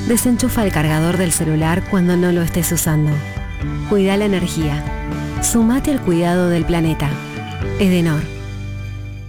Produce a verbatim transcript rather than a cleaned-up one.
Desenchufa el cargador del celular cuando no lo estés usando. Cuida la energía. Sumate al cuidado del planeta. Edenor.